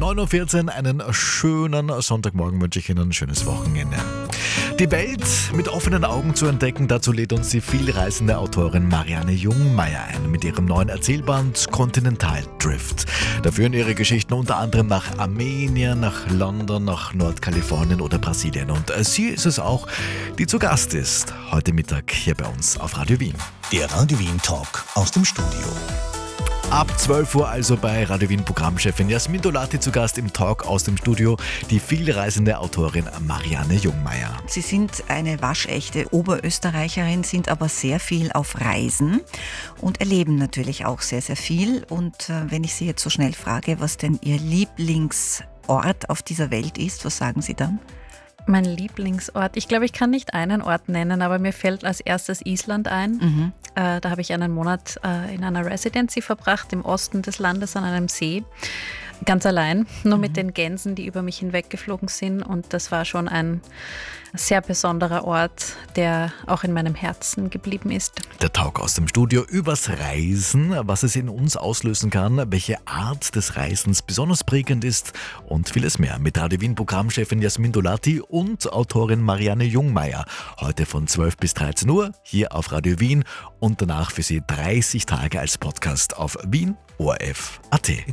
9.14 Uhr, einen schönen Sonntagmorgen wünsche ich Ihnen, ein schönes Wochenende. Die Welt mit offenen Augen zu entdecken, dazu lädt uns die vielreisende Autorin Marianne Jungmeyer ein mit ihrem neuen Erzählband Continental Drift. Da führen ihre Geschichten unter anderem nach Armenien, nach London, nach Nordkalifornien oder Brasilien. Und sie ist es auch, die zu Gast ist heute Mittag hier bei uns auf Radio Wien. Der Radio Wien Talk aus dem Studio. Ab 12 Uhr also bei Radio Wien Programmchefin Jasmin Dolati zu Gast im Talk aus dem Studio, die vielreisende Autorin Marianne Jungmeyer. Sie sind eine waschechte Oberösterreicherin, sind aber sehr viel auf Reisen und erleben natürlich auch sehr, sehr viel. Und wenn ich Sie jetzt so schnell frage, was denn Ihr Lieblingsort auf dieser Welt ist, was sagen Sie dann? Mein Lieblingsort. Ich glaube, ich kann nicht einen Ort nennen, aber mir fällt als erstes Island ein. Da habe ich einen Monat in einer Residency verbracht, im Osten des Landes an einem See. Ganz allein, nur mit den Gänsen, die über mich hinweggeflogen sind. Und das war schon ein sehr besonderer Ort, der auch in meinem Herzen geblieben ist. Der Talk aus dem Studio übers Reisen, was es in uns auslösen kann, welche Art des Reisens besonders prägend ist und vieles mehr. Mit Radio Wien Programmchefin Jasmin Dolati und Autorin Marianne Jungmeyer. Heute von 12 bis 13 Uhr hier auf Radio Wien und danach für Sie 30 Tage als Podcast auf Wien ORF.at.